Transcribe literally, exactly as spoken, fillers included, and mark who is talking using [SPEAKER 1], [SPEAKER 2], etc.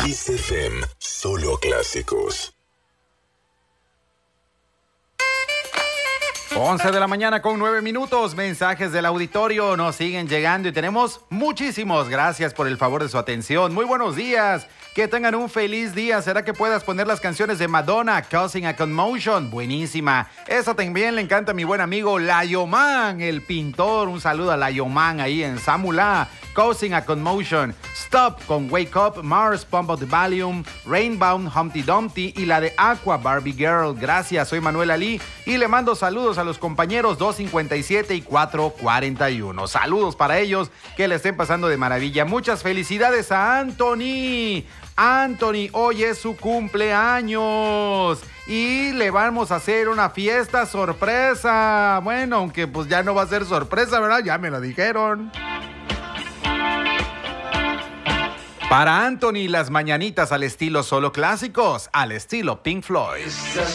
[SPEAKER 1] Kiss F M, solo clásicos.
[SPEAKER 2] once de la mañana con nueve minutos. Mensajes del auditorio nos siguen llegando y tenemos muchísimos. Gracias por el favor de su atención. Muy buenos días. Que tengan un feliz día. ¿Será que puedas poner las canciones de Madonna, Causing a Commotion? Buenísima. Esa también le encanta a mi buen amigo Layoman, el pintor. Un saludo a Layoman ahí en Samulá. Causing a Commotion. Stop con Wake Up, Mars, Pump Up the Volume, Rainbow, Humpty Dumpty y la de Aqua, Barbie Girl. Gracias, soy Manuel Ali y le mando saludos a los compañeros dos cincuenta y siete y cuatro cuarenta y uno. Saludos para ellos, que le estén pasando de maravilla. Muchas felicidades a Anthony. Anthony, hoy es su cumpleaños y le vamos a hacer una fiesta sorpresa. Bueno, aunque pues ya no va a ser sorpresa, ¿verdad? Ya me lo dijeron. Para Anthony, las mañanitas al estilo solo clásicos, al estilo Pink Floyd.